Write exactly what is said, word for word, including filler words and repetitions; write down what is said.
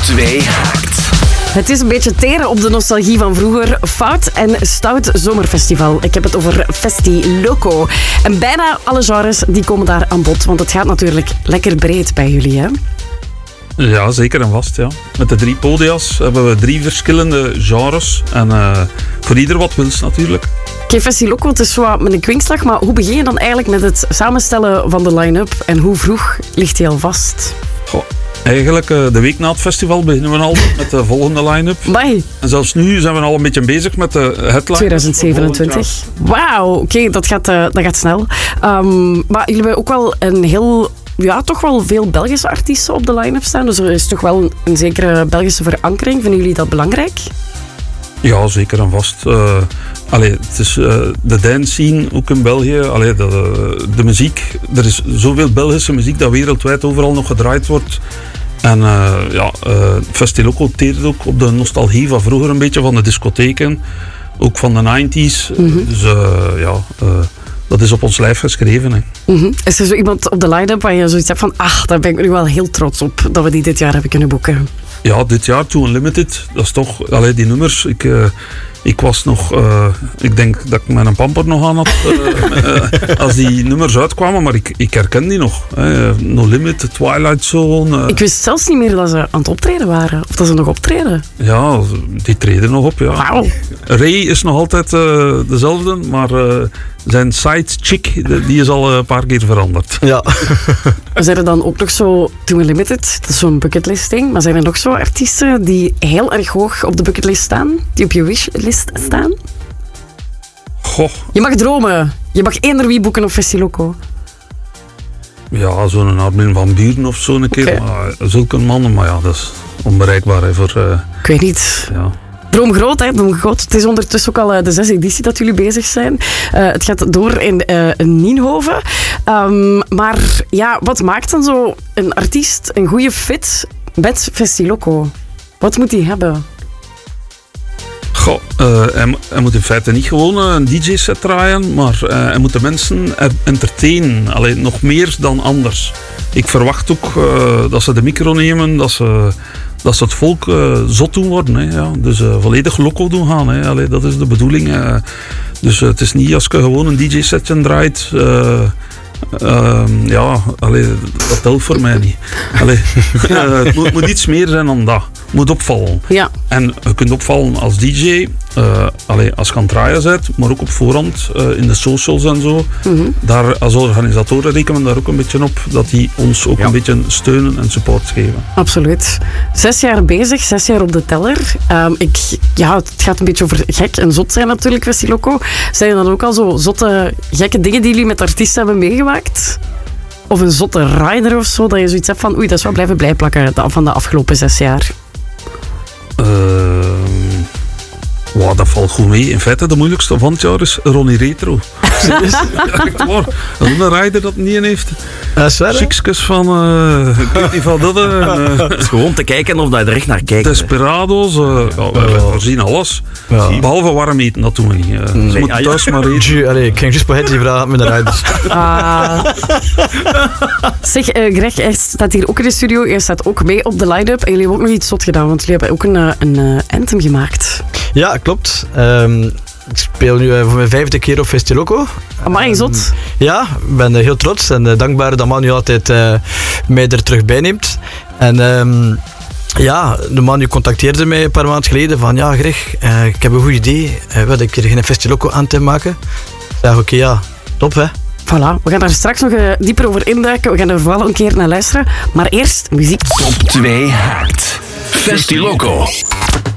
twee haakt. Het is een beetje teren op de nostalgie van vroeger. Fout en Stout Zomerfestival. Ik heb het over Festi Loco. En bijna alle genres die komen daar aan bod. Want het gaat natuurlijk lekker breed bij jullie, hè? Ja, zeker en vast. Ja. Met de drie podia's hebben we drie verschillende genres. En uh, voor ieder wat wils natuurlijk. Oké, okay, Festi Loco, het is zo wat met een kwinkslag. Maar hoe begin je dan eigenlijk met het samenstellen van de line-up? En hoe vroeg ligt die al vast? Goh. Eigenlijk, de week na het festival beginnen we al met de volgende line-up. Bye. En zelfs nu zijn we al een beetje bezig met de headline. twintig zevenentwintig. Wauw, oké, okay, dat, gaat, uh, dat gaat snel. Um, maar jullie hebben ook wel een heel... Ja, toch wel veel Belgische artiesten op de line-up staan. Dus er is toch wel een, een zekere Belgische verankering. Vinden jullie dat belangrijk? Ja, zeker en vast. Uh, allee, het is uh, de dance scene ook in België. Allee, de, de muziek. Er is zoveel Belgische muziek dat wereldwijd overal nog gedraaid wordt. En uh, ja, uh, Festi Loco teert ook op de nostalgie van vroeger een beetje, van de discotheken. Ook van de nineties. Mm-hmm. Dus uh, ja... Uh, dat is op ons lijf geschreven. Hè. Mm-hmm. Is er zo iemand op de line-up waar je zoiets hebt van, ach, daar ben ik nu wel heel trots op dat we die dit jaar hebben kunnen boeken? Ja, dit jaar Too Unlimited, dat is toch, allee, die nummers. Ik, uh, ik was nog, uh, ik denk dat ik mijn pamper nog aan had uh, uh, als die nummers uitkwamen, maar ik, ik herken die nog. Uh, No Limit, Twilight Zone. Uh. Ik wist zelfs niet meer dat ze aan het optreden waren, of dat ze nog optreden. Ja, die treden nog op, ja. Wauw. Ray is nog altijd uh, dezelfde, maar... Uh, zijn side chick, die is al een paar keer veranderd. Ja. Zijn er dan ook nog zo, Too Unlimited, dat is zo'n bucketlisting, maar zijn er nog zo artiesten die heel erg hoog op de bucketlist staan? Die op je wishlist staan? Goh. Je mag dromen. Je mag eender wie boeken op Festi Loco. Ja, zo'n Armin van Buuren of zo een keer. Okay. Maar, zulke mannen, maar ja, dat is onbereikbaar hè, voor... Uh, Ik weet niet. Ja. Droom groot, hè? Droom groot. Het is ondertussen ook al de zesde editie dat jullie bezig zijn. Uh, het gaat door in uh, Nienhoven. Um, maar ja, wat maakt dan zo een artiest een goede fit met Festi Loco? Wat moet hij hebben? Goh, uh, hij, hij moet in feite niet gewoon een D J-set draaien, maar uh, hij moet de mensen entertainen. Alleen nog meer dan anders. Ik verwacht ook uh, dat ze de micro nemen, dat ze... Dat ze het volk uh, zot doen worden. Hè, ja. Dus uh, volledig loco doen gaan. Hè. Allee, dat is de bedoeling. Uh, dus uh, het is niet als je gewoon een D J-setje draait. Uh, uh, ja, allee, dat telt voor mij niet. Allee, uh, het moet, moet iets meer zijn dan dat. Het moet opvallen. Ja. En je kunt opvallen als D J, uh, allee, als je aan het draaien bent, maar ook op voorhand, uh, in de socials en zo. Mm-hmm. Daar, als organisatoren rekenen we daar ook een beetje op, dat die ons ook ja. een beetje steunen en support geven. Absoluut. Zes jaar bezig, zes jaar op de teller. Um, ik, ja, het gaat een beetje over gek en zot zijn natuurlijk, Festi Loco. Zijn er dan ook al zo zotte, gekke dingen die jullie met artiesten hebben meegemaakt? Of een zotte rider of zo, dat je zoiets hebt van, oei, dat is wel blijven blijplakken van de afgelopen zes jaar? Uh, wow, dat valt goed mee. In feite, de moeilijkste van het jaar is Ronnie Retro. Serieus? Ja, echt waar. Dat is een rider dat niet in heeft. Dat is waar, Chikskus van... Uh, ik weet niet van dat. Uh, het is gewoon te kijken of dat je er echt naar kijkt. Desperados. Uh, ja, we, we voorzien alles. Ja. Behalve warm eten, dat doen we niet. Uh, nee. Ze moeten thuis maar eten. Allee, ik ging juist bij die vragen met de riders. Ah. Zeg, uh, Greg, hij staat hier ook in de studio. Hij staat ook mee op de line-up. En jullie hebben ook nog iets zot gedaan, want jullie hebben ook een, een uh, anthem gemaakt. Ja, klopt. Um, ik speel nu uh, voor mijn vijfde keer op Festi Loco. Amai, zot. Um, ja, ik ben uh, heel trots en uh, dankbaar dat Manu altijd uh, mij er terug bij neemt. En um, ja, de Manu contacteerde mij een paar maanden geleden van ja, Greg, uh, ik heb een goed idee. Uh, wil ik er geen Festi Loco anthem maken? Ik zei oké, okay, ja, top hè. Voilà, we gaan daar straks nog uh, dieper over induiken. We gaan er vooral een keer naar luisteren. Maar eerst muziek. Top twee haakt. Festi Loco.